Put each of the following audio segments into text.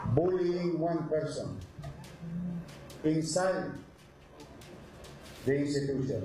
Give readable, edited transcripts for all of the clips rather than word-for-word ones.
bullying one person inside the institution,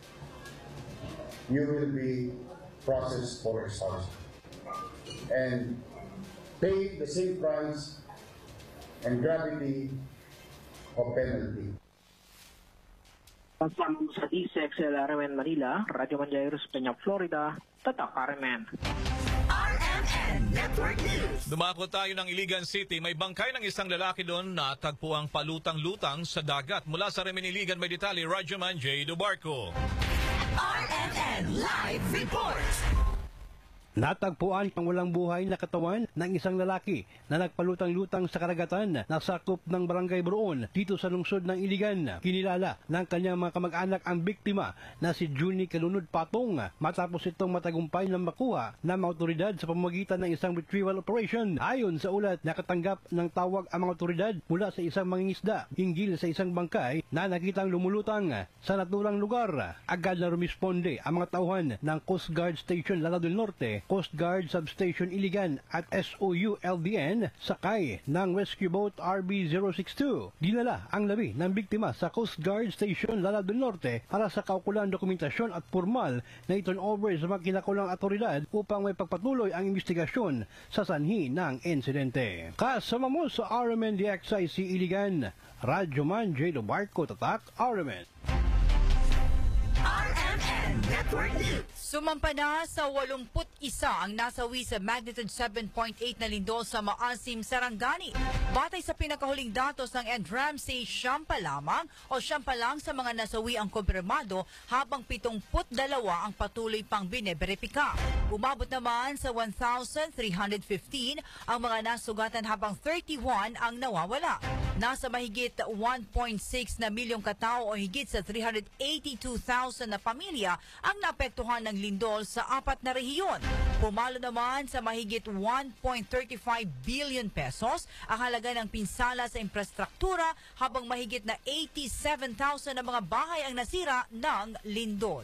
you will be processed for expulsion and pay the same price and gravity of penalty. Pagpamang sa DSEXL RMN Manila, Radyo Manjairos, Peña, Florida, Tatak RMN. RMN Network News. Dumako tayo ng Iligan City. May bangkay ng isang lalaki doon na tagpuang palutang-lutang sa dagat. Mula sa RMN Iligan, may detalye, Radyoman J. Dubarco. RMN Live Report. Natagpuan ang walang buhay na katawan ng isang lalaki na nagpalutang-lutang sa karagatan na sakop ng Barangay Broon dito sa lungsod ng Iligan. Kinilala ng kanyang mga kamag-anak ang biktima na si Junie Kalunod Patong matapos itong matagumpay na makuha ng mga otoridad sa pamamagitan ng isang retrieval operation. Ayon sa ulat, nakatanggap ng tawag ang mga otoridad mula sa isang mangingisda hinggil sa isang bangkay na nakitang lumulutang sa naturang lugar. Agad na rumisponde ang mga tauhan ng Coast Guard Station Lanao del Norte, Coast Guard Substation Iligan at SOU LBN sakay ng rescue boat RB062. Dinala ang labi ng biktima sa Coast Guard Station Lanao del Norte para sa kaukulang dokumentasyon at formal na i-turn over sa mga kinakulang otoridad upang may pagpatuloy ang investigasyon sa sanhi ng insidente. Kasama mo sa RMN DXIC Iligan, Radyoman J. Dubarco, Tatak RMN. RMN Network News. Sumampa na sa 81 ang nasawi sa magnitude 7.8 na lindol sa Maasim, Sarangani. Batay sa pinakahuling datos ng NDRAMC, siyam pa lamang sa mga nasawi ang kumpirmado habang 72 ang patuloy pang bineberipika. Umabot naman sa 1,315 ang mga nasugatan habang 31 ang nawawala. Nasa mahigit 1.6 na milyong katao o higit sa 382,000 na pamilya ang naapektuhan ng lindol sa 4 na rehiyon. Pumalo naman sa mahigit 1.35 billion pesos ang halaga ng pinsala sa infrastruktura habang mahigit na 87,000 na mga bahay ang nasira ng lindol.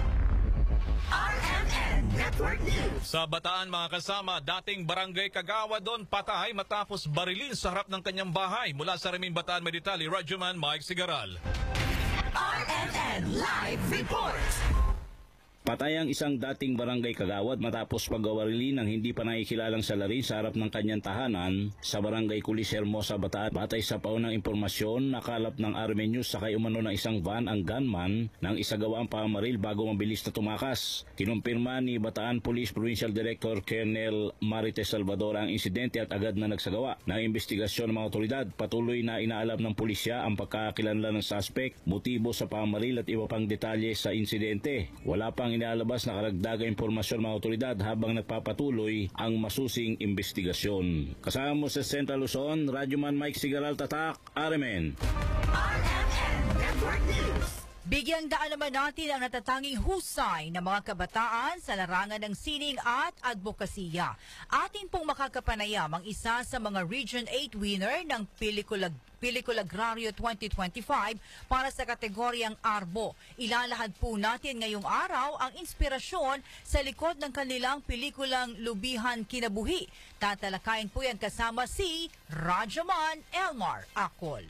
RMN Network News. Sa Bataan, mga kasama, dating barangay Kagawa doon patay matapos barilin sa harap ng kanyang bahay. Mula sa RMN Bataan, may detalye, Radyoman Mike Sigaral. RMN Live Report. Patay ang isang dating barangay Kagawad matapos paggawarili ng hindi pa nakikilalang salarin sa harap ng kanyang tahanan sa barangay Kulis Hermosa, Bataan. Batay sa paunang impormasyon, nakalap ng RMN News sakay umano ng isang van ang gunman ng isagawaang pamaril bago mabilis na tumakas. Kinumpirma ni Bataan Police Provincial Director Colonel Marites Salvador ang insidente at agad na nagsagawa ng investigasyon ng mga otoridad. Patuloy na inaalam ng pulisya ang pagkakakilanlan ng suspect, motibo sa pamaril at iba pang detalye sa insidente. Wala pang inalabas na karagdagang impormasyon mga otoridad habang nagpapatuloy ang masusing investigasyon. Kasama mo sa Central Luzon, Radyoman Mike Sigaral, Tatak, RMN. RMN Network News. Bigyang daan naman natin ang natatanging husay ng mga kabataan sa larangan ng sining at advokasya. Atin pong makakapanayam ang isa sa mga Region 8 winner ng Pelikula Agrario 2025 para sa kategoryang Arbo. Ilalahad po natin ngayong araw ang inspirasyon sa likod ng kanilang pelikulang Lubihan Kinabuhi. Tatalakayin po yan kasama si Radyoman Elmar Acol.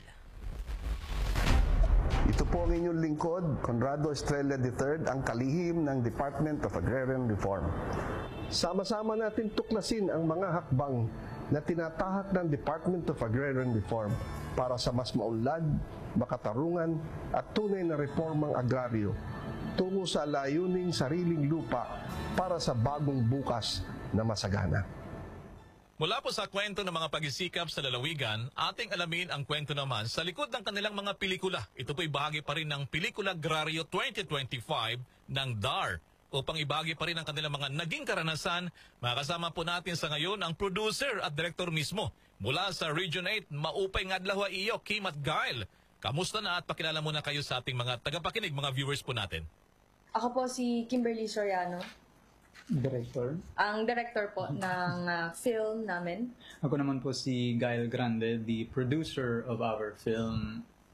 Ito po ang inyong lingkod, Conrado Estrella III, ang kalihim ng Department of Agrarian Reform. Sama-sama natin tuklasin ang mga hakbang na tinatahak ng Department of Agrarian Reform para sa mas maunlad, makatarungan at tunay na reformang agraryo tungo sa layuning sariling lupa para sa bagong bukas na masagana. Mula po sa kwento ng mga pagsisikap sa lalawigan, ating alamin ang kwento naman sa likod ng kanilang mga pelikula. Ito po'y bahagi pa rin ng Pelikula Agrario 2025 ng DAR. Upang ibahagi pa rin ang kanilang mga naging karanasan, makasama po natin sa ngayon ang producer at director mismo. Mula sa Region 8, maupay nga adlaw iyo, Kim at Gail. Kamusta na at pakilala muna kayo sa ating mga tagapakinig, mga viewers po natin. Ako po si Kimberly Soriano. Director. Ang director po ng film namin. Ako naman po si Gail Grande, the producer of our film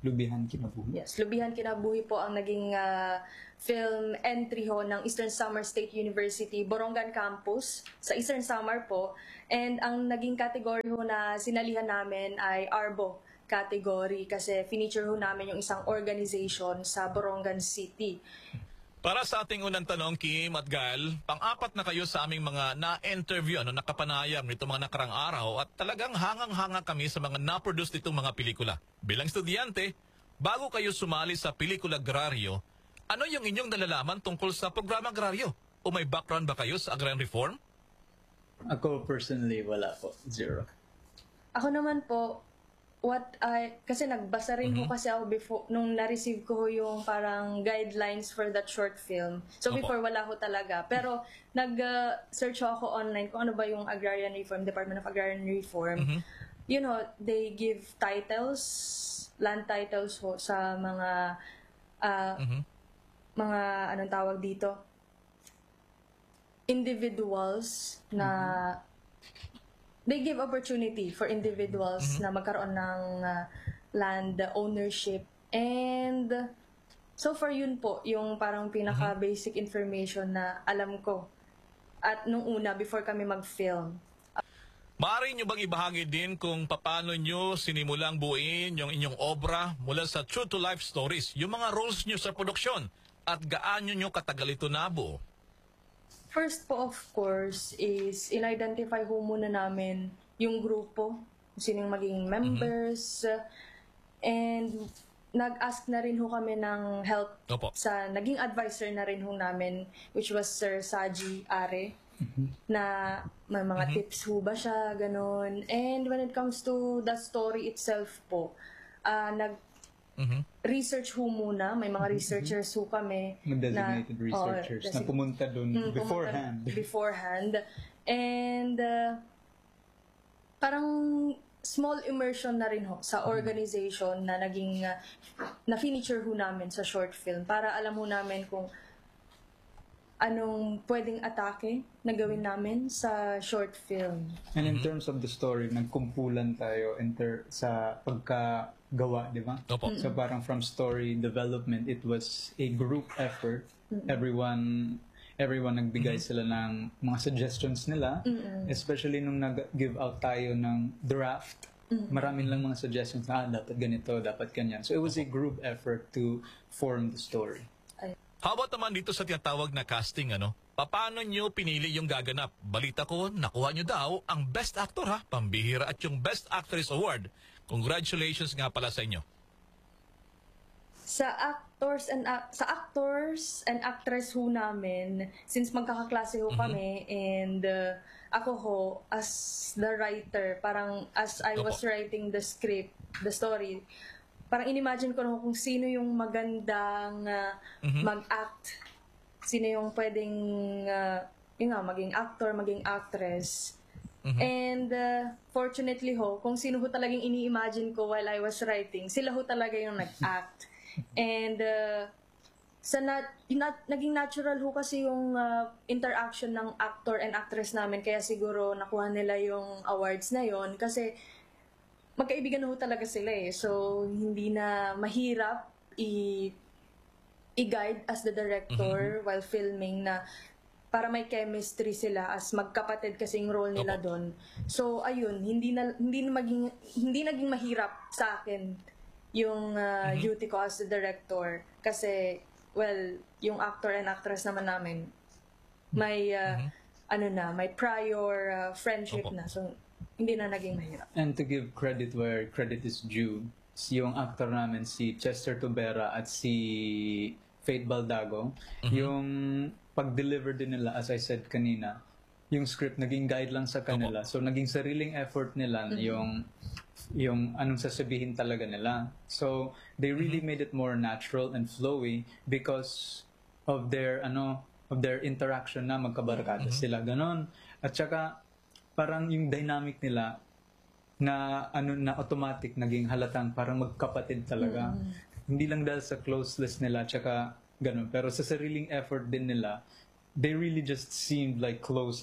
Lubihan Kinabuhi. Yes, Lubihan Kinabuhi po ang naging film entry ho ng Eastern Samar State University, Borongan Campus, sa Eastern Samar po. And ang naging category ho na sinalihan namin ay ARBO category kasi finiture ho namin yung isang organization sa Borongan City. Para sa ating unang tanong, Kim at Gail, pang-apat na kayo sa aming mga na-interview, nakapanayam nito mga nakarang araw at talagang hangang-hanga kami sa mga na-produce nitong mga pelikula. Bilang estudyante, bago kayo sumali sa pelikula agraryo, ano yung inyong nalalaman tungkol sa programa agraryo? O may background ba kayo sa agrarian reform? Ako personally, wala po. Zero. Ako naman po, kasi nagbasa rin ho kasi ako before, nung na-receive ko ho yung parang guidelines for that short film. So Opo. before wala ho talaga. Pero nag-search ako online kung ano ba yung Agrarian Reform, Department of Agrarian Reform. You know, they give titles, land titles ho sa mga, mga anong tawag dito? Individuals na they give opportunity for individuals na magkaroon ng land ownership. And so far yun po, yung parang pinaka-basic information na alam ko. At nung una, before kami mag-film. Maaari nyo bang ibahagi din kung paano nyo sinimulang buuin yung inyong obra mula sa true-to-life stories, yung mga roles nyo sa produksyon, at gaano nyo katagal ito nabuo? First po, of course, is in-identify ho muna namin yung grupo, sinong maging members, and nag-ask na rin ho kami ng help sa naging advisor na rin ho namin, which was Sir Saji Are, na may mga tips ho ba siya, ganun. And when it comes to the story itself po, research ho muna, may mga researchers ho kami Designated researchers na pumunta doon beforehand. And parang small immersion na rin ho sa organization na naging na feature ho namin sa short film para alam ho namin kung anong pwedeng atake na gawin namin sa short film. And in terms of the story, nagkumpulan tayo sa pagkagawa, di ba? So parang from story development, it was a group effort. Everyone nagbigay sila ng mga suggestions nila, especially nung nag-give out tayo ng draft. Maraming lang mga suggestions na dapat ganito, dapat ganyan. So it was a group effort to form the story. How about naman dito sa tinatawag na casting, Paano nyo pinili yung gaganap? Balita ko, nakuha nyo daw ang Best Actor, pambihira, at yung Best Actress Award. Congratulations nga pala sa inyo. Sa actors and actress ho namin, since magkakaklase ho kami, and ako ho, as the writer, parang as I was writing the script, the story, parang inimagine ko na kung sino yung magandang mag-act. Sino yung pwedeng maging actor, maging actress. And fortunately ho, kung sino ho talagang ini-imagine ko while I was writing, sila ho talaga yung nag-act. And naging natural ho kasi yung interaction ng actor and actress namin, kaya siguro nakuha nila yung awards na yon kasi magkaibigan ho talaga sila eh. So, hindi na mahirap i-guide as the director while filming na para may chemistry sila as magkapatid kasing role nila doon. So, ayun, hindi naging mahirap sa akin yung duty ko as the director. Kasi, well, yung actor and actress naman namin, may, may prior friendship na. So, hindi na naging mahirap. And to give credit where credit is due, yung actor namin, si Chester Tubera at si Faith Baldago, yung pag-deliver din nila, as I said kanina, yung script naging guide lang sa kanila. So, naging sariling effort nila yung anong sasabihin talaga nila. So, they really made it more natural and flowy because of their interaction na magkabarkada sila. Ganon. At saka, parang yung dynamic nila na automatic naging halatang parang magkapatid talaga. Hindi lang dahil sa closeness nila tsaka ganun, pero sa sariling effort din nila, they really just seemed like close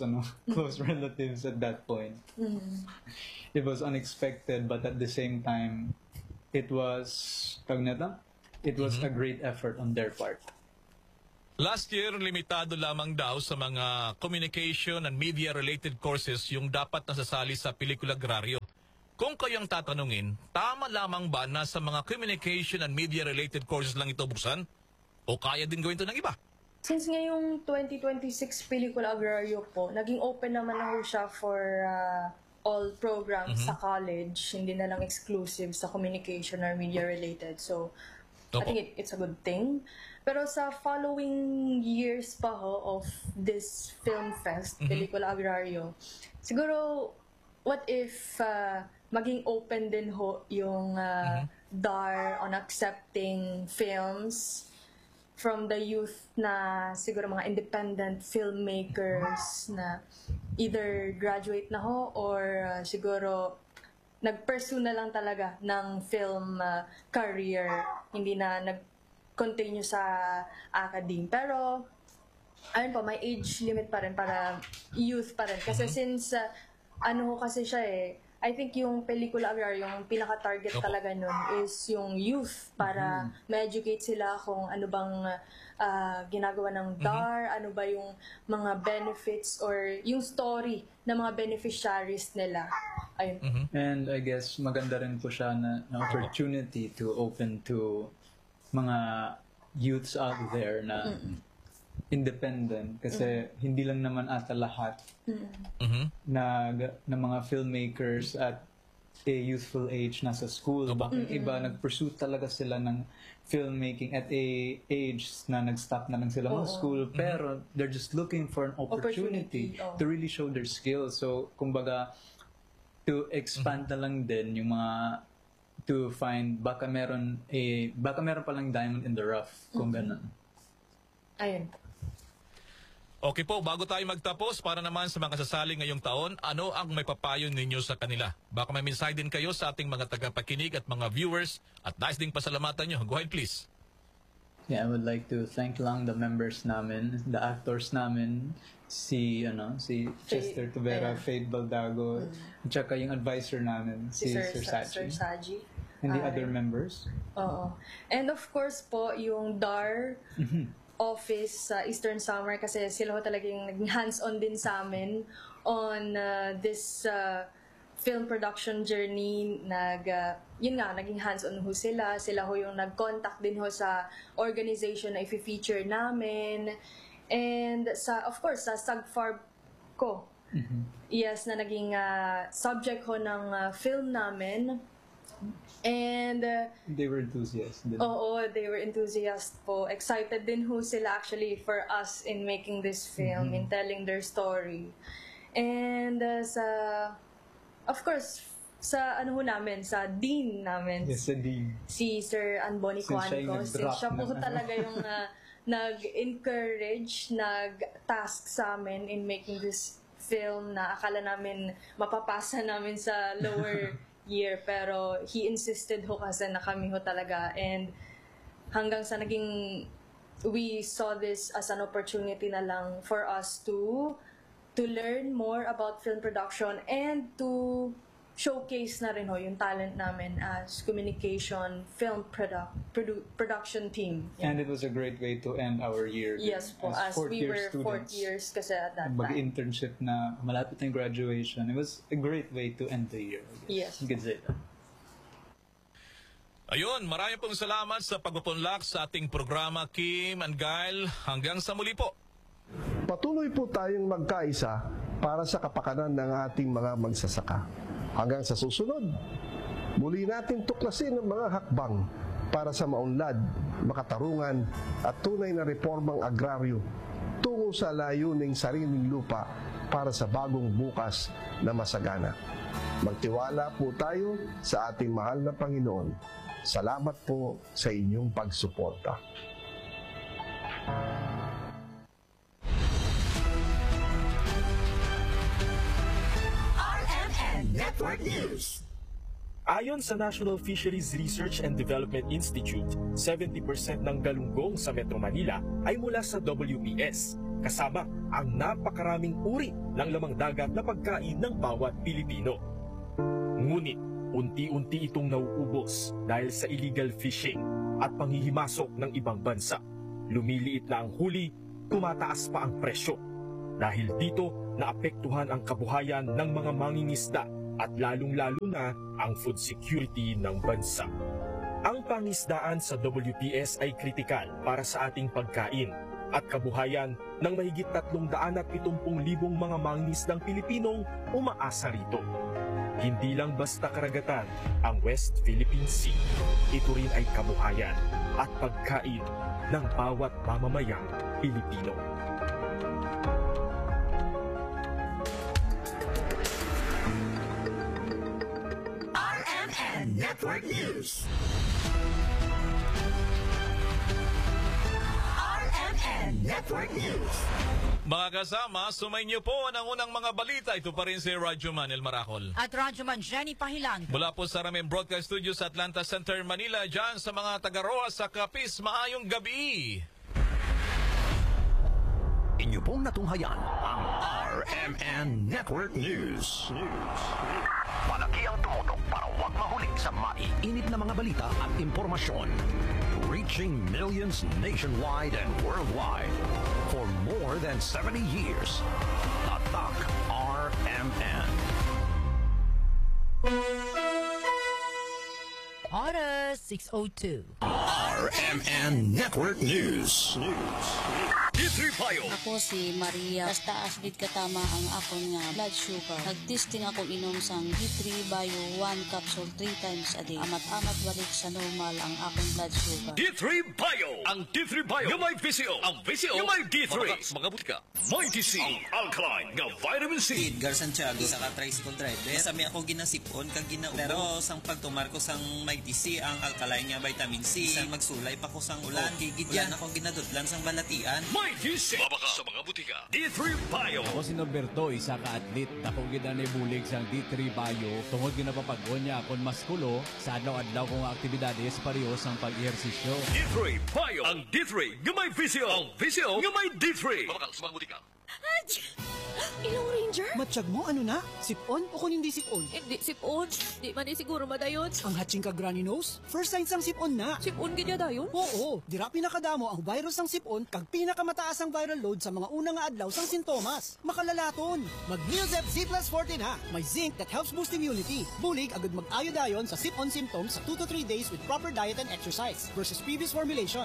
relatives at that point. It was unexpected, but at the same time it was, it was a great effort on their part. Last year, limitado lamang daw sa mga communication and media-related courses yung dapat nasasali sa pelikula Agrario. Kung kayong tatanungin, tama lamang ba na sa mga communication and media-related courses lang ito buksan? O kaya din gawin ito ng iba? Since ngayong 2026 Pelikula Agrario po, naging open naman na ho siya for all programs sa college, hindi na lang exclusive sa communication or media-related. So, I think it's a good thing. Pero sa following years pa ho of this film fest, Pelikula Agrario, siguro, what if maging open din ho yung DAR on accepting films from the youth na siguro mga independent filmmakers na either graduate na ho or siguro nag-pursue na lang talaga ng film career, hindi na nag-continue sa academe. Pero, ayun po, may age limit pa rin para youth pa rin. Kasi since, ano ho kasi siya I think yung Pelikula Agrario, yung pinaka-target talaga nun is yung youth para ma-educate sila kung ano bang ginagawa ng DAR, ano ba yung mga benefits or yung story ng mga beneficiaries nila. Ayun. And I guess maganda rin po siya na opportunity to open to mga youths out there na independent kasi hindi lang naman ata lahat na mga filmmakers at a youthful age nasa school. Bakit iba nag-pursue talaga sila ng filmmaking at a age na nag-stop na lang sila ng school pero they're just looking for an opportunity to really show their skills. So kumbaga to expand na lang din yung mga to find baka meron palang diamond in the rough kung ganun. Ayun. Okay po, bago tayo magtapos, para naman sa mga kasasali ngayong taon, ano ang may papayo ninyo sa kanila? Baka may mensahe din kayo sa ating mga tagapakinig at mga viewers at nais ding pasalamatan nyo. Go ahead please. Yeah, I would like to thank lang the members namin, the actors namin, si Chester Tubera, Faith Baldago, at saka yung advisor namin, si Sir Saji. And the other members. Oo. And of course po, yung DAR office sa Eastern Summer kasi sila ho talaga yung naging hands-on din sa amin on this film production journey. Naging hands-on ho sila. Sila ho yung nag-contact din ho sa organization na i-feature namin. And of course, sa SAGFARB ko. Yes, na naging subject ho ng film namin. And they were enthusiasts. They were enthusiasts po. Excited din ho sila actually for us in making this film, in telling their story. And of course, sa sa dean namin. Yes, sa dean. Si Sir Anboni Cuanico. Since siya po talaga yung nag-encourage, nag-task sa amin in making this film na akala namin mapapasa namin sa lower year, pero he insisted ho kasi na kami ho talaga, and hanggang sa we saw this as an opportunity na lang for us to learn more about film production and to showcase na rin ho yung talent namin as communication film production team. Yeah. And it was a great way to end our year. Yes po, as we were fourth years kasi at that time. Mag-internship na malapit ng graduation. It was a great way to end the year. Yes. You could say that. Ayun, maraming pong salamat sa pagpupunlak sa ating programa, Kim and Gail. Hanggang sa muli po. Patuloy po tayong magkaisa para sa kapakanan ng ating mga magsasaka. Hanggang sa susunod, muli natin tuklasin ang mga hakbang para sa maunlad, makatarungan at tunay na reformang agraryo tungo sa layuning sariling lupa para sa bagong bukas na masagana. Magtiwala po tayo sa ating mahal na Panginoon. Salamat po sa inyong pagsuporta. Network News. Ayon sa National Fisheries Research and Development Institute, 70% ng galunggong sa Metro Manila ay mula sa WPS, kasama ang napakaraming uri ng lamang dagat na pagkain ng bawat Pilipino. Ngunit, unti-unti itong nauubos dahil sa illegal fishing at panghihimasok ng ibang bansa. Lumiliit na ang huli, tumataas pa ang presyo. Dahil dito, naapektuhan ang kabuhayan ng mga mangingisda at lalong-lalo na ang food security ng bansa. Ang pangisdaan sa WPS ay kritikal para sa ating pagkain at kabuhayan ng mahigit 370,000 mga mangingisdang Pilipinong umaasa rito. Hindi lang basta karagatan ang West Philippine Sea. Ito rin ay kabuhayan at pagkain ng bawat mamamayang Pilipino. RMN Network News. Network News. Mga kasama, sumayin niyo po ang unang mga balita. Ito pa rin si Radyo Man El Maracol. At Radyo Man Jenny Pahilan. Mula po sa Ramen Broadcast Studio sa Atlanta Center, Manila. Diyan sa mga taga-Roa sa Capiz, maayong gabi. Inyo pong natunghayan ang RMN Network News. Malaki ang tumutok para huwag mahuli sa maiinit na mga balita at impormasyon. Reaching millions nationwide and worldwide for more than 70 years. Tatak RMN. Oras 6:02. RMN Network News. D3 Bio. Ako si Maria. Taas dit katama ang akon nga blood sugar. Nagtesting ako inom sang D3 Bio 1 capsule 3 times a day. Amat-amat balik sa normal ang akong blood sugar. D3 Bio. Ang D3 Bio yung may VCO. Ang VCO yung may D3. Mga butika. May TC. Ang alkaline nga vitamin C. Gar Santiago sa tricycle driver. Sami ako ginasipon kag ginaubo. Pero sang pagtumar ko sang may TC ang alkaline nga vitamin C. Sang magsulay pa ko sang ulan. Gigidyan ako ginadudlan sang balatian. May TC. Babaka sa mga butika. D3 Bio. Ako si Norberto, isa ka atlet. Dako gid na bulig sang D3 Bio. Tungod ginapapag-on niya akon maskulo sa adlaw-adlaw kong aktibidades pareho sang pag-ehersisyo. D3 Bio. Ang D3 yung may VCO. Ang VCO yung may D3. Babaka sa mga butika. Ilong Ranger? Matsyag mo, ano na? Sipon o kung hindi sipon? Hindi sipon. Di man siguro madayon. Ang hatching ka granny nose? First signs ang sipon na. Sipon ganyan dayon? Oo, dira pinakadamo ang virus ng sipon kag pinakamataas ang viral load sa mga unang nga adlaw sang sintomas. Makalalaton. Mag-Neosep Z Plus 40 na. May zinc that helps boost immunity. Bulig agad mag-ayo dayon sa sipon symptoms sa 2 to 3 days with proper diet and exercise versus previous formulation.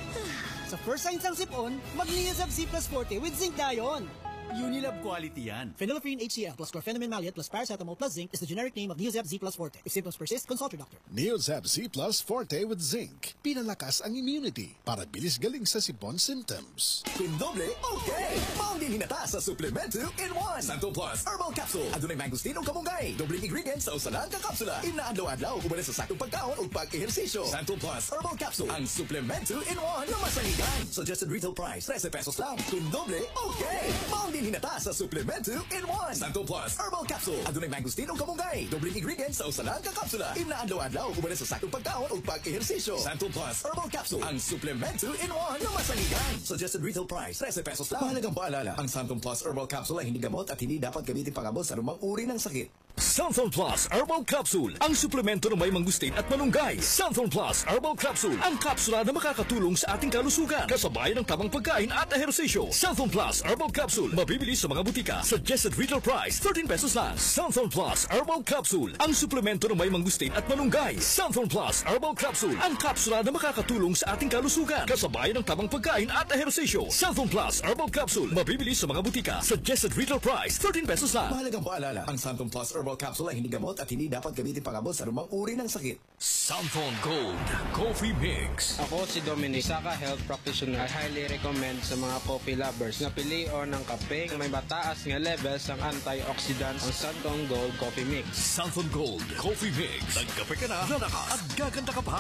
Sa first signs ng sipon, mag-Neosep Z Plus 40 with zinc dayon. Unilab quality yan. Phenylephrine HCl plus chlorpheniramine maleate plus paracetamol plus zinc is the generic name of Neosep Z Plus Forte. If symptoms persist, consult your doctor. Neosep Z Plus Forte with zinc. Pinalakas ang immunity para bilis galing sa sipon symptoms. Pindoble, okay! Maundin hinata sa Supplement 2 in 1. Santo Plus Herbal Capsule. Adunay mangustin o kamunggay. Dobling ingredients sa usalan ka kapsula. Inaadlaw-adlaw ubara sa saktong pagkaon o pag-ehersisyo. Santo Plus Herbal Capsule. Ang Supplement 2 in 1 na masahigan. Suggested retail price, 13 pesos lang. Pindoble, okay! Maundin hinata sa Supplement 2 in 1. Santo Plus Herbal Capsule. Adunay mangustin o kamunggay. Dobling ingredients sa usalan ka kapsula. Inaadlaw-adlaw ubara sa saktong pagkaon o pag-ehersisyo. Santo Plus Herbal Capsule. Ang Supplement 2 in 1 na masahigan. Suggested retail price, 13 pesos lang. Mahalagang paalala, ang Santon Plus Herbal Capsule ay hindi gamot at hindi dapat gamitin pangabot sa lumang uri ng sakit. Santon Plus Herbal Capsule, ang suplemento na may mangustin at malunggay. Santon Plus Herbal Capsule, ang kapsula na makakatulong sa ating kalusugan, kasabay ng tamang pagkain at ehersisyo. Santon Plus Herbal Capsule, mabibili sa mga butika. Suggested retail price, 13 pesos lang. Santon Plus Herbal Capsule, ang suplemento na may mangustin at malunggay. Santon Plus Herbal Capsule, ang kapsula na makakatulong sa ating kalusugan, kasabay ng tamang pagkain at ehersisyo. Santon Plus Herbal Capsule, mabibili sa mga butika. Suggested retail price, 13 pesos lang. Mahalagang paalala, ang Santon Plus Herbal Capsule ay hindi gamot at hindi dapat gamitin pangabot sa lumang uri ng sakit. Santon Gold Coffee Mix. Ako si Dominic, Saka Health Practitioner. I highly recommend sa mga coffee lovers na pilion ng kape may mataas nga levels ng antioxidants ang Santon Gold Coffee Mix. Santon Gold Coffee Mix. Nagkape ka na, lalakas at gaganda ka pa.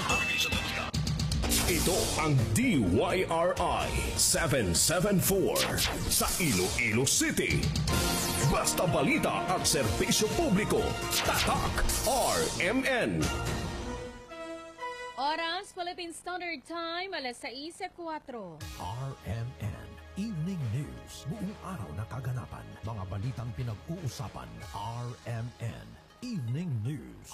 Ito ang DYRI 774 sa Iloilo City. Basta balita at serbisyo publiko. Tatak RMN. Oras Philippine Standard Time, alas 6:04. RMN Evening News. Buong araw na kaganapan. Mga balitang pinag-uusapan. RMN Evening News.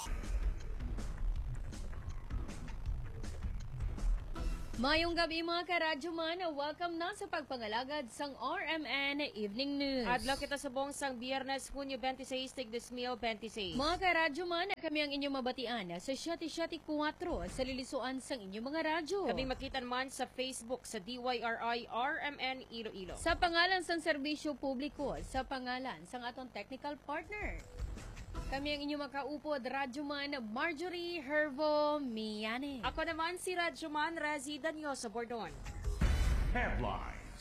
Mayong gabi mga karadyo man, welcome na sa pagpangalagad sang RMN Evening News. Adlaw kita sa buong sang Biyernes, Hunyo 26, tig-desmil 26. Mga karadyo man, kami ang inyong mabatian sa 7:4 sa lilisuan sang inyong mga radyo. Kaming makita naman sa Facebook sa DYRI RMN Iloilo. Sa pangalan sang serbisyo publiko, sa pangalan sang atong technical partner. Kami ang inyong makaupod, Radyoman Marjorie Hervo Miane. Ako naman si Radyoman Razi Danyo sa Bordon. Headlines.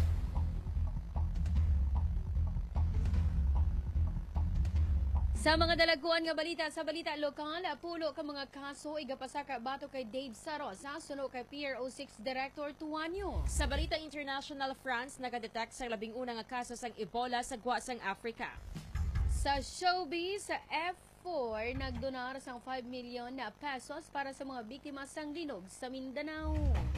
Sa mga dalaguan nga balita sa balita lokal, pulo ka mga kaso igapasaka bato kay Dave Saros, suno kay PRO6 Director Tuanyo. Sa balita international, France nagadetect sa 11 nga kaso sang Ebola sa Guasang Africa. Sa showbiz, sa F4 nagdonar sang 5 million na pesos para sa mga biktima sang linog sa Mindanao.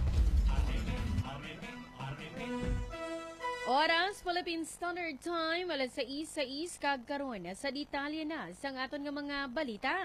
Oras, Philippine Standard Time, alas 6:06 kag karon sa detalye na sang aton nga mga balita.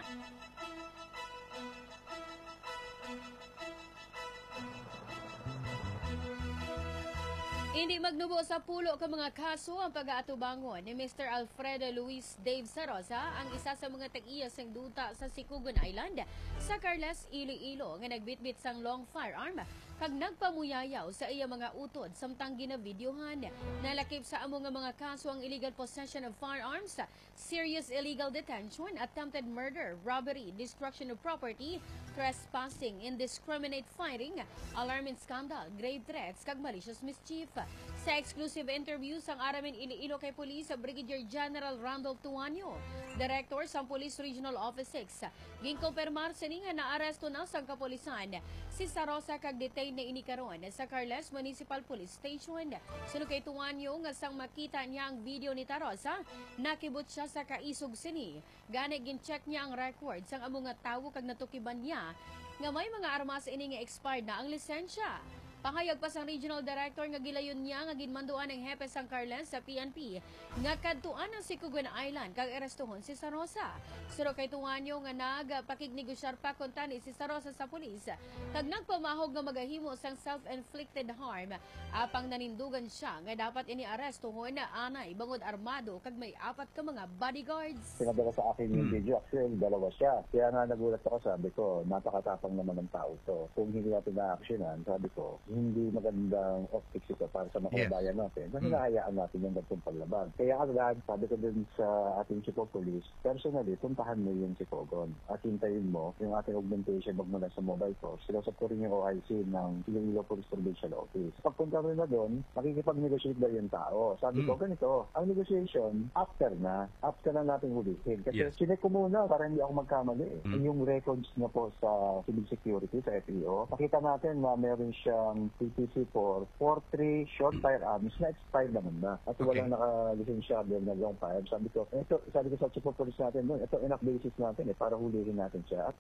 Hindi magnubo sa pulo ka mga kaso ang pag-aatubangon ni Mr. Alfredo Luis Dave Sarosa, ang isa sa mga tag-iya sang duta sa Sikugon Island sa Carles, Iloilo, nga nagbitbit sang long firearm kag nagpamuyayaw sa iya mga utod samtang ginavideohan. Nalakip sa amo nga mga kaso ang illegal possession of firearms, serious illegal detention, attempted murder, robbery, destruction of property, trespassing, indiscriminate firing, alarming scandal, grave threats, kag malicious mischief. Sa exclusive interview sang Aramin Iloilo kay Police Brigadier General Randolph Tuanyo, Director sa Police Regional Office 6, ginkompirmar sini nga naaresto na sang kapolisan si Sarosa kag detained na inikaron sa Carles Municipal Police Station. Suno kay Tuanyo nga sang makita niya ang video ni Tarosa, nakibot siya sa kaisog sini. Gani gin-check niya ang record sang amo nga tawo kag natukiban niya nga may mga armas ini nga expired na ang lisensya. Pahayag pa sang Regional Director nga gilayon niya nga ginmanduan ng hepe sang Carles sa PNP nga kadtuan ang Sikugon Island kag arestohon si Sarosa. Suro kay Tuanyo nga nagpakignegosyar pa kon tani si Sarosa sa pulis kag nagpamahog nga magahimo sang self-inflicted harm apang nanindugan siya nga dapat iniarestohon na anay bangod armado kag may 4 ka mga bodyguards. Pinadala sa akin yung video, actually dalawa siya. Kaya nga nagulat ako, sabi ko, napakatapang naman ng tao to. Kung hindi natin na-actionan, sabi ko, hindi magandang optics ito para sa mga kabayan natin. Kasi hinahayaan natin yung ganitong paglabag. Kaya agad, sabi ko din sa ating chief of police, personally, puntahan mo yung Sikogon at hintayin mo yung ating augmentation magmula sa mobile force. Sinusap ko rin yung OIC ng Iloilo Police Provincial Office. Pagpunta rin na doon, makikipag-negotiate daw yung tao. Sabi ko, ganito, ang negotiation, after na natin hulihin. Kasi sinek ko muna para hindi ako magkamali. Yung records na po sa civil security, sa FEO, nakita natin na meron siyang PPC for 43 short firearms na expired naman na. At walang naka-lisensyado na long fire. Sabi ko sa chief of police natin doon, ito enough basis natin para hulihin natin siya.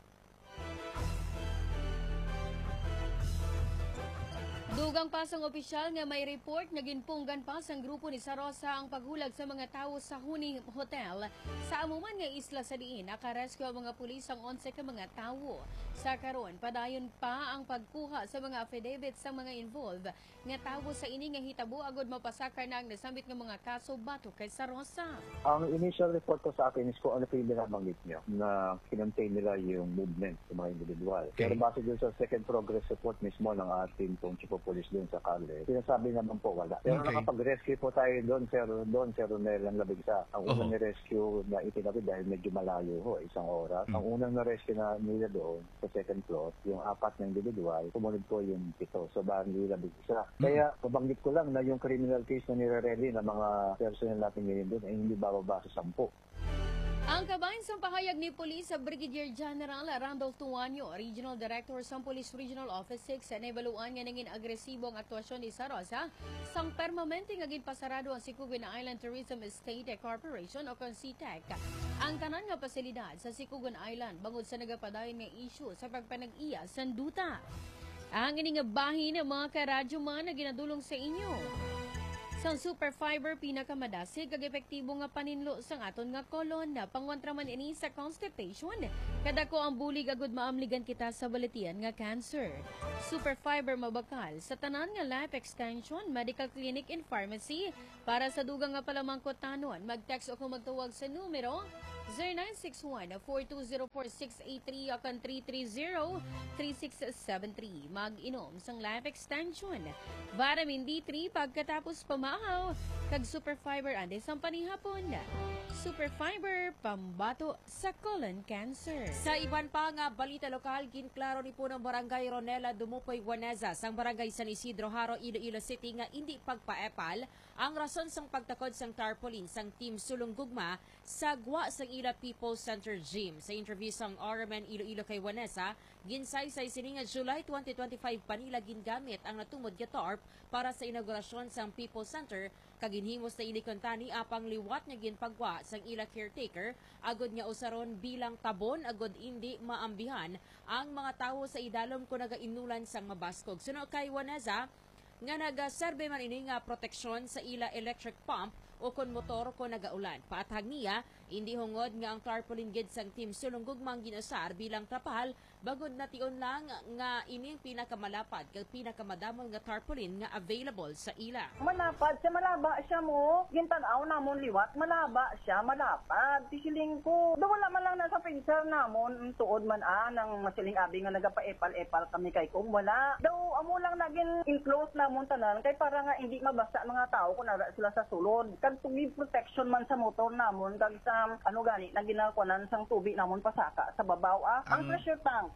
Dugang pa sang opisyal nga may report nga ginpunggan pa sang grupo ni Sarosa ang paghulag sa mga tawo sa Huni Hotel sa amuman nga isla sa diin. Nakarescue ang mga pulis ang 11 ka mga tawo. Sa karon, padayon pa ang pagkuha sa mga affidavits sa mga involved nga tawo sa ini nga hitabo agod mapasakar na ang nasambit nga mga kaso bato kay Sarosa. Ang initial report ko sa akin is kung ano po yung binabanggit nyo na kinontain nila yung movement ng mga individual. Pero base dun sa second progress report mismo ng ating pong chief of police doon sa Carles, sinasabi naman po wala. Pero nakapag-rescue po tayo doon, Sir Ronel, ang labigsa. Ang unang ni-rescue na itinapid dahil medyo malayo ho, isang oras. Ang unang na-rescue na nila doon sa second floor, yung 4 na individual, sumunod po yung 7. So, bali labigsa. Kaya, pabanggit ko lang na yung criminal case na nire-rally ng mga personnel natin ngayon doon ay hindi bababa sa 10. Ang kabahin sa pahayag ni Police Brigadier General Randolph Tuanyo, Regional Director sa Police Regional Office 6, na evaluan nga naging agresibo ang aktwasyon ni Sarosa sang permanente nga ginpasarado ang Sikugon Island Tourism Estate Corporation o CTEC. Ang tanan nga pasilidad sa Sikugon Island bangod sa nagapadayon nga issue sa pagpanag-iya sa duta. Ang ini nga bahin ng mga karadyo man na ginadulong sa inyo Sa super fiber pinakamadasig kag epektibo nga paninlo sang aton nga kolon na pangwantra man ini sa constipation. Kadako ang bulig agud maamligan kita sa baletian nga cancer. Super fiber mabakal sa tanan nga life extension, medical clinic and pharmacy. Para sa dugang nga palamangkotanon, mag-text o kung magtuwag sa numero 0961-4204683 akan 330-3673. Mag-inom sang life extension. Vitamin D3 pagkatapos pamahaw. Kag super fiber ande sang panihapon. Super fiber pambato sa colon cancer. Sa iban pa nga balita lokal, ginklaro ni po ng Barangay Ronela Dumupoy Guaneza sang Barangay San Isidro Haro, Iloilo City nga hindi pagpaepal ang rason sang pagtakod sang tarpaulin sang Team Sulong Gugma sa gwa sang ila People's Center Gym. Sa interview sang RMN Iloilo kay Guaneza, ginsaysay sini nga July 2025 panila gingamit ang natumod nga tarp para sa inaugurasyon sang People's Center kaginhimos na ilikontani apang liwat nga ginpagwa sang ila caretaker agod nga usaron bilang tabon agod hindi maambihan ang mga tawo sa idalom ko nagainulan sang mabaskog. Suno kay Guaneza nga nagaserbe man ini nga proteksyon sa ila electric pump o kon motor ko nagaulan. Paatag niya, hindi hungod nga ang tarpaulin gid sang Team Sulong Gugmang ginasar bilang trapal bagod na tion lang nga ining pinakamalapad kag pinakamadamol nga tarpaulin nga available sa ila. Malapad siya, malaba siya mo. Gintanaw namon liwat, malaba siya, malapad. Tisiling ko. Wala man lang nasa pincer namon, tuod man nang masiling abi nga nagapaepal-epal kami kay kung wala. Daw amo lang naging enclosed namon tanan kay para nga hindi mabasa mga tao kung nara sila sa sulod. Kag tubig protection man sa motor namon kag sa ano gani na ginalkuanan sang tubig namon pasaka sa babaw ang pressure tank.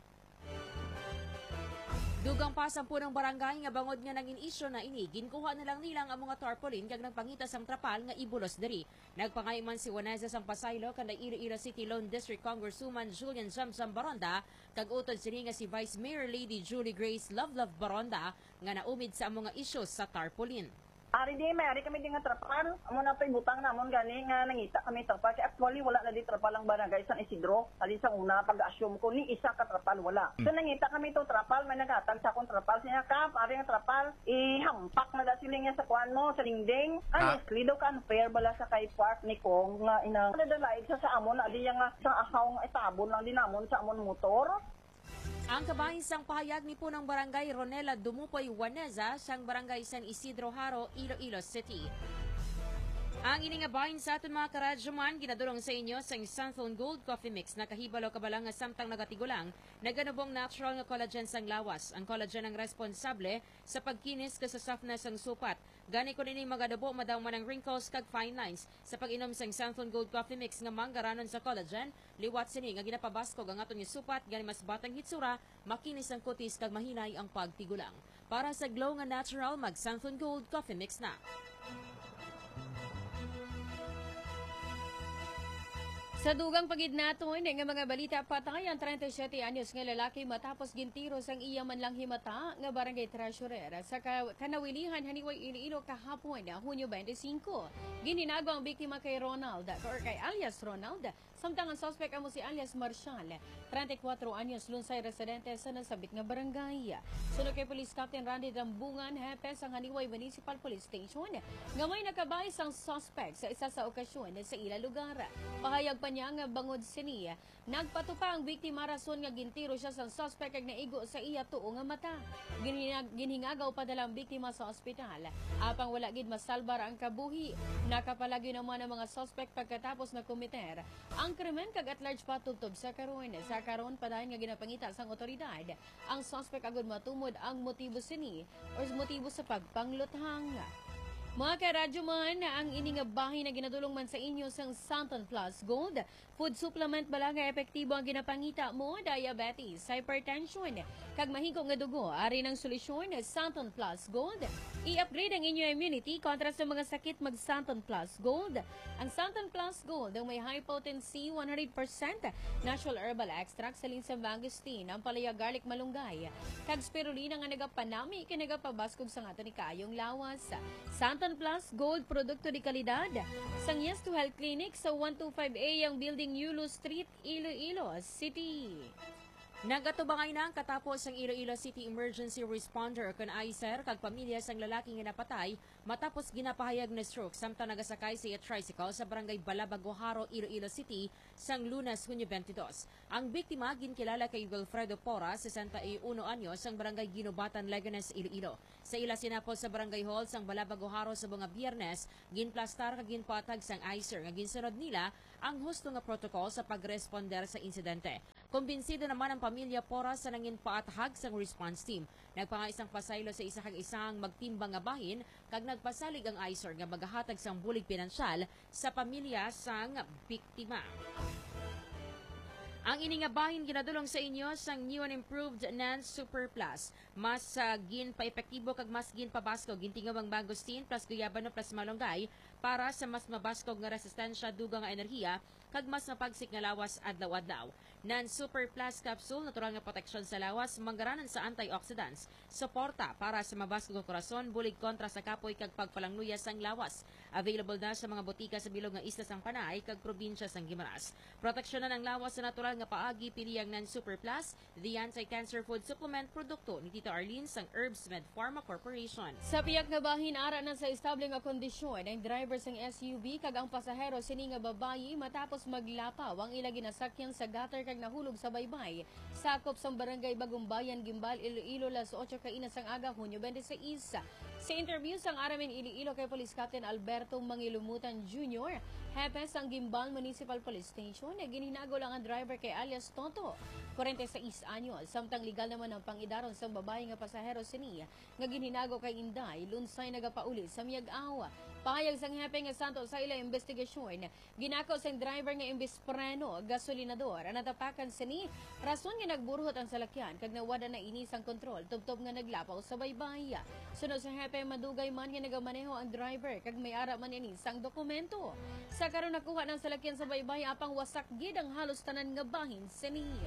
Dugang pa sa punong barangay nga bangod nga naging isyo na ini, ginkuha na lang nilang ang mga tarpaulin kag nagpangita sang trapal nga ibulos diri. Nagpangay man si Guaneza sang Pasaylo kanday Iloilo City Lone District Congresswoman Julian Zamzam Baronda kag utod sini nga si Vice Mayor Lady Julie Grace Love Baronda nga naumid sa mga isyo sa tarpaulin. Ari di may kami di nga trapal. Amo na pay butang namon gani nga nangita kami trapal. Kaya actually wala na di trapal ang barangay San Isidro. Ali sa una pag-assume ko ni isa ka trapal wala. So nangita kami to trapal, may nagatag sa akong trapal siya kap, ari nga trapal ihampak na da siling sa kuan mo sa lingding. Honestly do ka unfair bala sa kay park ni Kong nga inang nadalaig sa amon na di nga sa ahaw nga itabon lang din namon sa amon motor. Ang kabahin sang pahayag ni punang Barangay Ronela Dumupoy Guaneza sang Barangay San Isidro Haro, Iloilo City. Ang ini nga bahin sa aton mga karadyoman, ginadulong sa inyo sa Santhon Gold Coffee Mix na kahibalo kabalang nga samtang nagatigulang, naganubong natural nga collagen sang lawas. Ang collagen ang responsable sa pagkinis sa softness sang supat. Gani ko nini magadubo madaw man ang wrinkles kag fine lines. Sa pag-inom sang Santhon Gold Coffee Mix nga manggaranon sa collagen, liwat sini nga ginapabaskog ang aton nga supat, gani mas batang hitsura, makinis ang kutis kag mahinay ang pagtigulang. Para sa glow nga natural, mag Santhon Gold Coffee Mix na. Sa dugang pagid naton nga mga balita, patay ang 37 anyos nga lalaki matapos gintiro sang iya man lang himata nga barangay treasurer sa kanawilihan haniway Iloilo kahapon Hunyo 25. Gininago ang biktima kay Ronald or kay alias Ronald, samtang ang suspect amo si alias Marshall, 34 anyos, lunsay residente sa nasabit nga barangay. Sunod kay Police Captain Randy Dambungan, hepe sa Haniway Municipal Police Station, nga may nakabay sang suspect sa isa sa okasyon sa ila lugar. Pahayag pa niya nga bangod sini, nagpatupa ang biktima rason nga gintiro siya sang suspect kag naigo sa iya tuo nga mata. Ginhingagaw padala ang biktima sa ospital. Apang wala gid masalbar ang kabuhi. Nakapalagi naman ang mga suspect pagkatapos na kumiter ang krimen kag at large patubtob sa karon. Sa karon padayon nga ginapangita sang otoridad ang suspect agud matumod ang motibo sini or motibo sa pagpangluthang. Mga karadyo man, ang ini nga bahin na ginadulong man sa inyo sang Santon Plus Gold, food supplement bala nga epektibo ang ginapangita mo, diabetes, hypertension, kag mahigong nga dugo, ari ng solusyon, Santon Plus Gold. I-upgrade ang inyong immunity kontra sa mga sakit mag Santon Plus Gold. Ang Santon Plus Gold ang may high potency 100% natural herbal extract sa linsang mangosteen, ang palaya garlic malunggay, kag spirulina nga nagapanami kinagapabaskog sa nga ni kaayong lawas. Santon Plus Gold, produkto di kalidad. Sang Yes to Health Clinic sa 125A ang Building Yulo Street, Iloilo City. Nagatubangay na ang katapos ang Iloilo City Emergency Responder kun ICER kag pamilya sang lalaking nga napatay matapos ginapahayag na stroke samtang nagasakay sa tricycle sa barangay Balabagoharo, Iloilo City sang Lunes, Hunyo 22. Ang biktima ginkilala kay Wilfredo Pora, 61 anyos, sang barangay Ginobatan, Leganes, Iloilo. Sa ila sinapos sa barangay hall sang Balabagoharo sa mga Biyernes, ginplastar kag ginpatag sang ICER nga ginsunod nila ang husto nga protocol sa pagresponder sa insidente. Kumbinsido naman ang pamilya Pora sa nangin paathag sang response team. Nagpangaisang pasaylo sa isa kag isang magtimbang nga bahin kag nagpasalig ang ICER nga magahatag sang bulig pinansyal sa pamilya sang biktima. Ang ini nga bahin ginadulong sa inyo sang new and improved NAN Super Plus. Mas gin pa-epektibo kag mas gin pabasko gintingaw ang mangosteen plus guyabano plus malunggay para sa mas mabaskog nga resistensya dugang nga enerhiya kag mas mapagsik nga lawas adlaw-adlaw. NAN Super Plus Capsule, natural nga proteksyon sa lawas, manggaranan sa antioxidants. Suporta para sa mabaskog nga korason, bulig kontra sa kapoy kag pagpalangluya sang lawas. Available na sa mga botika sa bilog nga isla sang Panay kag probinsya sang Guimaras. Proteksyonan ang lawas sa natural nga paagi pili ang NAN Super Plus, the anti-cancer food supplement produkto ni Tita Arlene sang Herbs Med Pharma Corporation. Sa piyak nga bahin ara na sa estable nga kondisyon ang driver sang SUV kag ang pasahero sini nga babayi matapos maglapaw ang ila ginasakyan sa gutter kag nahulog sa baybay. Sakop sang barangay Bagumbayan, Gimbal, Iloilo, las 8 kainas ang aga, Hunyo 26. Sa interview sang Aramin Iloilo kay Police Captain Alberto Mangilumutan Jr., hepe sang Gimbal Municipal Police Station, na ginhinago lang ang driver kay alias Toto, 46 anyos. Samtang legal naman ang pangidaron sang babae nga pasahero sini, nga ginhinago kay Inday, lunsay nagapauli sa Miyag-Awa. Pahayag sang hepe nga santo sa ila investigasyon, ginako sang driver nga imbis preno, gasolinador, natapakan sini, rason nga nagburuhot ang salakyan, kag nawada na inis ang kontrol, tubtob nga naglapaw sa baybay. Sunod sa hepe, madugay man nga nagamaneho ang driver, kag may ara man inis ang dokumento. Sa karon nakuha ng salakyan sa baybay, apang wasak gid ang halos tanan nga bahin siniya.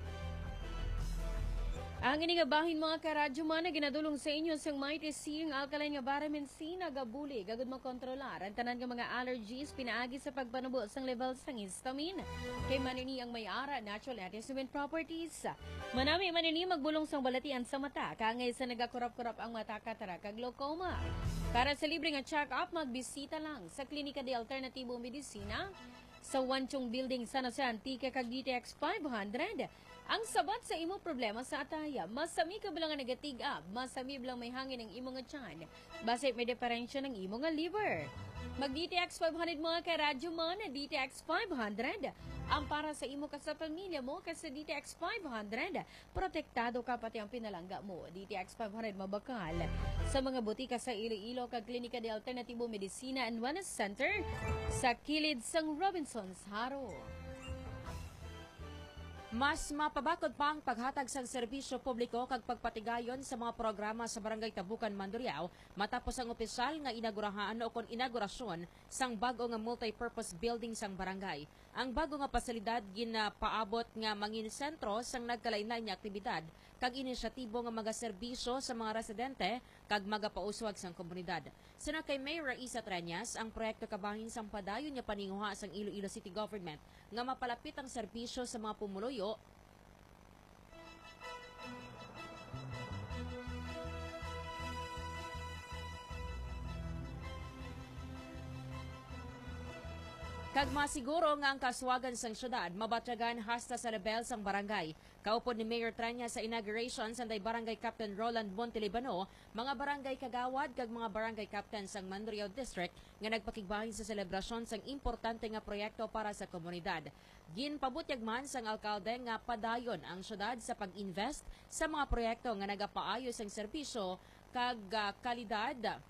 Ang ini nga bahin mga karadyo man na ginadulong sa inyo sang Mighty C ang alkaline nga vitamin C nagabuli gagud makontrolar ang tanan nga mga allergies pinaagi sa pagpanubo sang level sang histamine. Kay manini ang may-ara natural antihistamine properties. Manami manini magbulong sang balatian sa mata kangay sa nagakurap-kurap ang mata katara kag glaucoma. Para sa libre nga check-up magbisita lang sa Klinika de Alternativo Medicina sa Wanchong Building San Jose Antique kag DTX 500. Ang sabat sa imo problema sa ataya, masami ka bilang nga negatig-up, masami bilang may hangin ang imo nga tiyan, base may diferensya ng imo nga liver. Mag DTX 500 mga karadyo man, DTX 500 ang para sa imo ka sa pamilya mo kasi DTX 500 protektado ka pati ang pinalangga mo. DTX 500 mabakal sa mga butika sa Iloilo kag Klinika de Alternativo Medicina and Wellness Center sa kilid sang Robinson's Haro. Mas mapabakod pa ang paghatag sang serbisyo publiko kag pagpatigayon sa mga programa sa Barangay Tabukan, Mandurriao matapos ang opisyal nga inagurahan o kon inaugurasyon sang bago nga multi-purpose building sang barangay. Ang bago nga pasilidad ginapaabot nga mangin sentro sang nagkalain-lain nga aktibidad kag inisyatibo nga mga serbisyo sa mga residente kag magapauswag sang komunidad. Sina kay Mayor Raisa Treñas, ang proyekto kabahin sang padayon nga paninguha sang Iloilo City Government nga mapalapit ang serbisyo sa mga pumuluyo kag masiguro nga ang kaswagan sang syudad mabatyagan hasta sa level sang barangay. Kaupod ni Mayor Treñas sa inauguration sa Barangay Captain Roland Montelibano, mga barangay kagawad kag mga barangay captain sang Mandurriao District nga nagpakigbahin sa selebrasyon sang importante nga proyekto para sa komunidad. Ginpabutyag man sang alkalde nga padayon ang syudad sa pag-invest sa mga proyekto nga nagapaayos ang serbisyo kag kalidad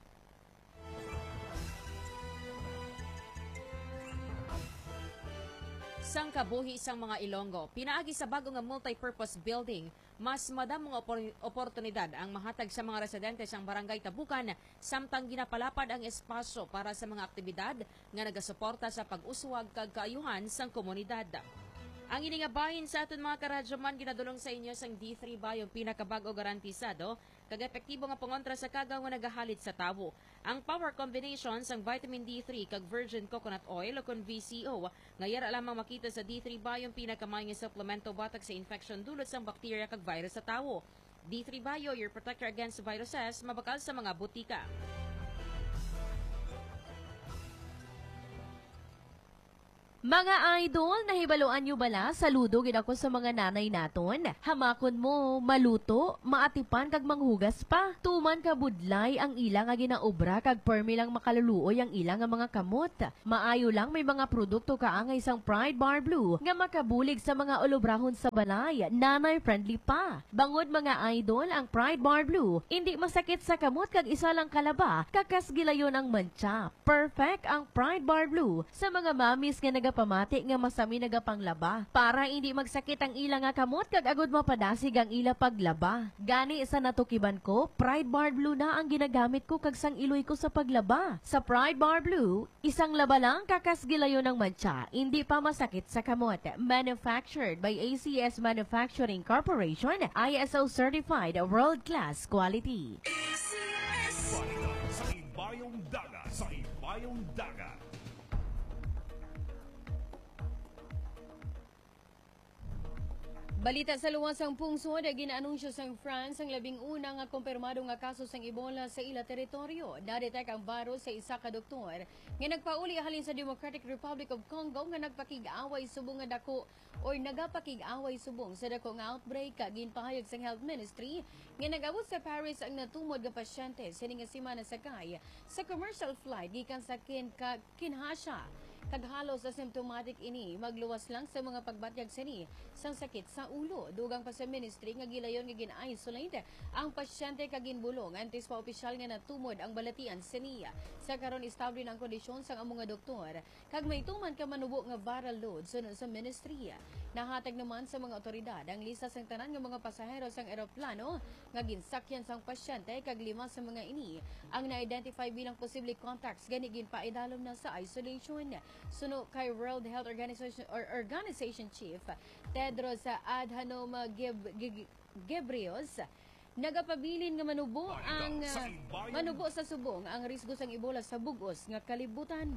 sang kabuhi sang mga Ilonggo. Pinaagi sa bago nga multi-purpose building, mas madamong oportunidad ang mahatag sa mga residente sang Barangay Tabukan samtang ginapalapad ang espasyo para sa mga aktibidad nga nagasuporta sa pag-uswag kag kaayuhan sang komunidad. Ang ini nga bahin sa aton mga karadyoman ginadulong sa inyo sang D3 Bayong pinakabago garantisado kag epektibo nga pangontra sa kagaw nga nagahalit sa tawo. Ang power combination sang vitamin D3 kag virgin coconut oil o kon VCO nga yara lamang makita sa D3 Bio pinakamay nga suplemento batag sa infection dulot sang bakterya kag virus sa tawo. D3 Bio, your protector against viruses, mabakal sa mga butika. Mga idol, nahibaluan nyo bala? Saludo gid ako sa mga nanay naton. Hamakon mo, maluto, maatipan kag manghugas pa. Tuman ka budlay ang ilang nga ginaobra kag permi lang makaluluoy ang ilang nga mga kamot. Maayo lang may mga produkto kaangay sang Pride Bar Blue nga makabulig sa mga olobrahon sa balay. Nanay friendly pa. Bangod mga idol, ang Pride Bar Blue hindi masakit sa kamot kag isa lang kalaba, kakas gilayon ang mantsa. Perfect ang Pride Bar Blue sa mga mamis nga pamati nga masami nagapanglaba para hindi magsakit ang ila nga kamot kag agud mapadasig ang ila paglaba. Gani sa natukiban ko, Pride Bar Blue na ang ginagamit ko kag sang iloy ko sa paglaba. Sa Pride Bar Blue, isang laba lang kakas gilayon ng mantsa, hindi pa masakit sa kamot. Manufactured by ACS Manufacturing Corporation, ISO certified world-class quality. Sa Ibayong Dagat, sa Ibayong Dagat. Balita sa luwasang pungsod, ginaanunsyo sang France ang 11 nga kumpirmado nga kaso sang Ebola sa ila teritoryo. Nadetect ang virus sa isa ka doktor nga nagpauli halin sa Democratic Republic of Congo nga nagpakig-away subong nga dako or nagapakig-away subong sa dako nga outbreak. Ginpahayag sang Health Ministry nga nag-abot sa Paris ang natumod nga pasyente sining nga semana sakay sa commercial flight gikan sa Kinshasa. Kag halos asymptomatic ini, magluwas lang sa mga pagbatyag sini sang sakit sa ulo. Dugang pa sa ministry nga gilayon nga gin-isolate ang pasyente kag ginbulong antes pa opisyal nga natumod ang balatian siniya. Sa karon establish ang kondisyon sang among nga doktor kag may tuman ka manubo nga viral load sunod sa ministry. Nahatag naman sa mga otoridad ang lista sang tanan nga mga pasahero sang eroplano nga ginsakyan sang pasyente kag 5 sa mga ini ang na-identify bilang posible contacts gani ginpaidalom na sa isolation. Suno kay World Health Organization Chief Tedros Adhanom Ghebreyesus, nagapabilin nga manubo sa subong ang risgo sang Ebola sa bugos nga kalibutan.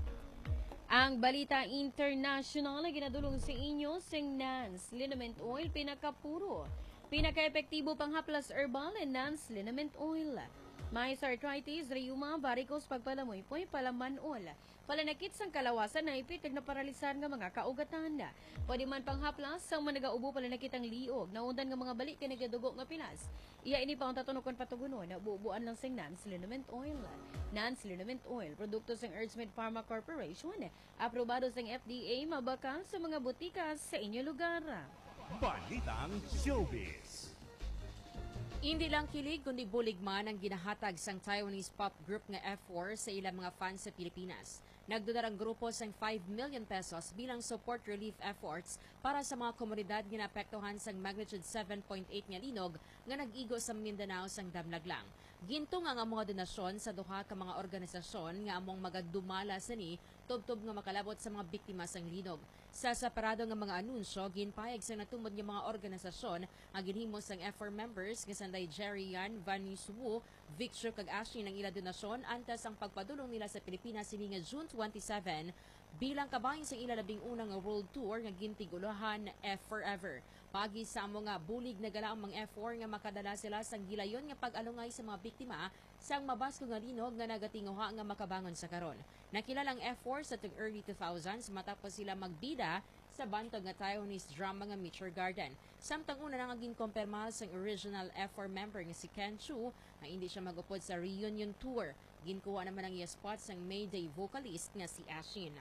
Ang balita international na ginadulong sa inyo sing Nance Liniment Oil pinakapuro. Pinaka-epektibo panghaplas herbal and Nance Liniment Oil. May arthritis, rheuma, varicose, pagpalamoy-poy, palamanol. Palanakit sang kalawasan na ipit kag naparalisan nga mga kaugatan. Pwede man panghaplas sang managaubo palanakit ang liog, naundan nga mga balik kay nagadugo nga pilas. Iya ini pa ang tatunokon patugunon na buubuan lang sang Nance Liniment Oil. Nance Liniment Oil, produkto sang Earthmate Pharma Corporation, aprobado sang FDA, mabakal sa mga butika sa inyo lugar. Balitang Showbiz. Hindi lang kilig kundi bulig man ang ginahatag sang Taiwanese pop group nga F4 sa ilang mga fans sa Pilipinas. Nagdudar ang grupo sang 5 million pesos bilang support relief efforts para sa mga komunidad nga naapektuhan sang magnitude 7.8 nga linog nga nag-igo sa Mindanao sang damlaglang. Gintung ang mga donasyon sa duha ka mga organisasyon nga among magadumala sani tubtob nga makalabot sa mga biktima sang linog. Sa separado nga mga anunsyo, ginpayag sa natumod nga mga organisasyon ang ginhimo sang F4 members nga sanday Jerry Yan, Vanny Suwu, Victor kag Ashley ng ila donasyon antas ang pagpadulong nila sa Pilipinas sini nga June 27 bilang kabahin sa ila labing unang world tour nga gintiguluhan F Forever. Pagi sa amo nga bulig na gala ang mga F4 nga makadala sila sang gilayon nga pag-alungay sa mga biktima sang mabasko nga linog nga nagatinguha nga makabangon sa karon. Nakilalang F4 sa early 2000s matapos sila magbida sa bantog nga Taiwanese drama nga Meteor Garden. Samtang una na nga ginkompirma sang original F4 member nga si Ken Chu na hindi siya magupod sa reunion tour. Ginkuha naman ang iya spot sang Mayday vocalist nga si Ashin.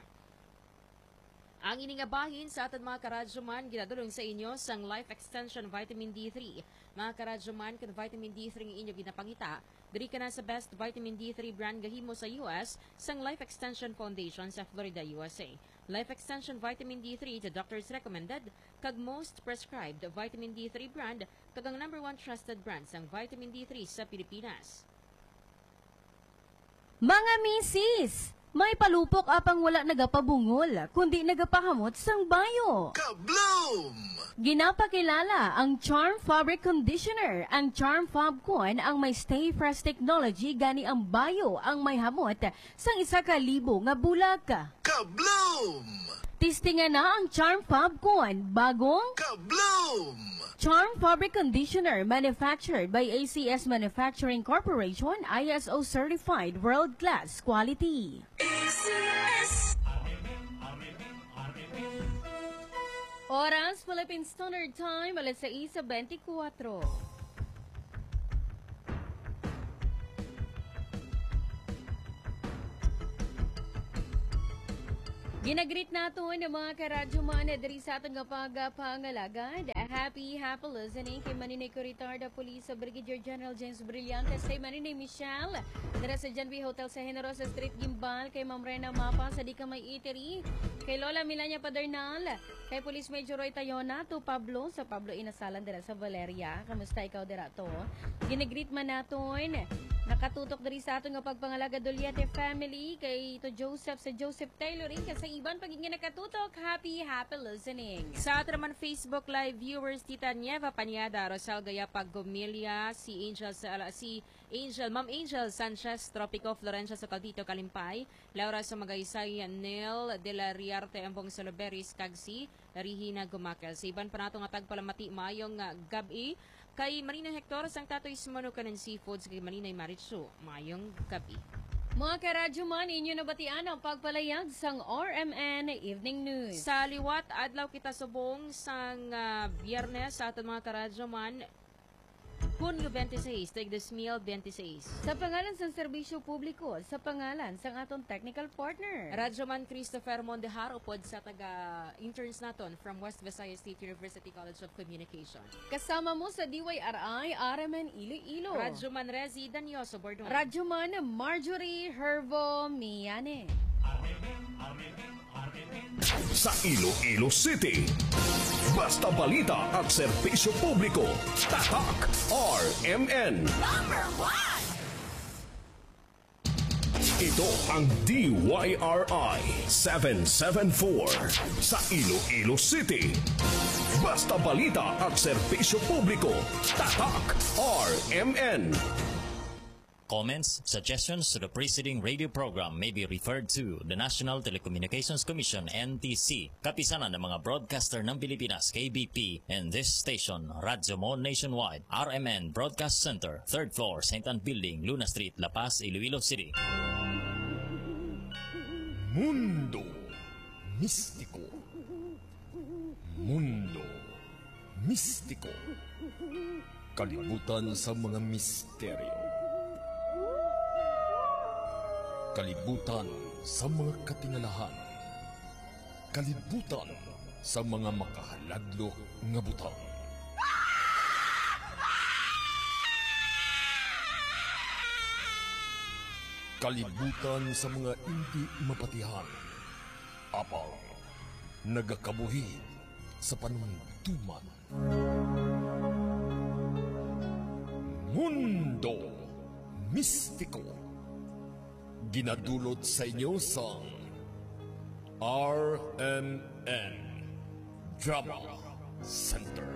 Ang iningabahin sa aton mga karadyoman, ginadulong sa inyo sang Life Extension Vitamin D3. Mga karadyoman, kung Vitamin D3 ng inyo ginapangita, diri ka na sa best Vitamin D3 brand gahimo sa US sang Life Extension Foundation sa Florida, USA. Life Extension Vitamin D3 the doctors recommended, kag most prescribed Vitamin D3 brand, kag ang #1 trusted brand sang Vitamin D3 sa Pilipinas. Mga misis, may palupok apang wala nagapabungol, kundi nagapahamot sang bayo. Kabloom! Ginapakilala ang Charm Fabric Conditioner. Ang Charm Fab Con ang may Stay Fresh technology gani ang bayo ang may hamot sang 1,000 nga bulag. Kabloom! Tistingan na ang Charm Fab Con, bagong Kabloom! Charm Fabric Conditioner manufactured by ACS Manufacturing Corporation, ISO certified world-class quality. ACS! Oras, Philippine Standard Time, alas 6:24. Ginagreet nato ng mga karadyoman na diri sa atong pagpangalagad. Happy listening kay Maninay Coritarda Police Brigadier General James Brillantes, kay Maninay Michelle dara sa Janvi Hotel sa Generosa Street, Gimbal, kay Ma'am Rena Mapa sa Di Kamay Eatery, kay Lola Milania Padernal, kay Police Major Roy Tayona, to Pablo sa Pablo Inasalan dira sa Valeria. Kamusta ikaw dira to? Ginagreet man naton nakatutok diri sa atong pagpangalaga Duliete family, kay to Joseph sa Joseph Tailoring, kasi iban pagiging nakatutok. Happy listening. Sa ating naman Facebook Live viewers, Tita Nieva Paniada, Rosal Gaya Paggomilia, si Ma'am Angel Sanchez, Tropico Florencia sa Caldito Kalimpay, Laura sa Magaysay, Neil de la Riarte, Ambong Saloberis, Kagsi, Rihina Gumakel. Sa iban pa nato nga tagpalamati mayong gabi, kay Marina Hector, sang Tatoy Smanukan ng Seafoods, kay Marinay Maritsu, mayong gabi. Mga karadyoman, inyo nabatian ang pagpalayag sang RMN Evening News. Sa liwat, adlaw kita subong sang Biyernes sa ating mga karadyoman, Hunyo 26, taig 2026. Sa pangalan sa serbisyo publiko, sa pangalan sa atong technical partner, Radyoman Christopher Mondehar, upod sa taga-interns naton from West Visayas State University College of Communication. Kasama mo sa DYRI, RMN Iloilo, Radyoman Rezi Danyoso Bordon, Radyoman Marjorie Hervo Miane. Sa Iloilo City, basta balita at serbisyo publiko, tatak RMN. Number 1. Ito ang DYRI 774 sa Iloilo City. Basta balita at serbisyo publiko, tatak RMN. Comments, suggestions to the preceding radio program may be referred to the National Telecommunications Commission, NTC, kapisanan ng mga broadcaster ng Pilipinas, KBP, and this station, Radyo Mo Nationwide, RMN Broadcast Center, 3rd floor, St. Anne Building, Luna Street, La Paz, Iloilo City. Mundo Mistiko. Mundo Mistiko. Kalibutan sa mga misteryo. Kalibutan sa mga katingalahan. Kalibutan sa mga makahaladlok nga butang. Kalibutan sa mga hindi mapatihan. Apang nagakabuhi sa panuntuman. Mundo Mistiko. Ginadulot sa inyo sa RMN Drama Center.